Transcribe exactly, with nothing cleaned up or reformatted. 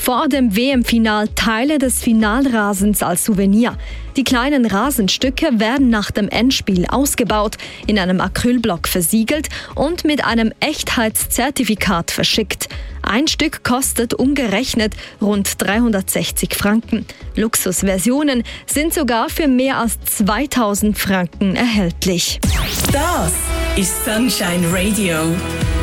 vor dem W M-Final Teile des Finalrasens als Souvenir. Die kleinen Rasenstücke werden nach dem Endspiel ausgebaut, in einem Acrylblock versiegelt und mit einem Echtheitszertifikat verschickt. Ein Stück kostet umgerechnet rund dreihundertsechzig Franken. Luxusversionen sind sogar für mehr als zweitausend Franken erhältlich. Das ist Sunshine Radio.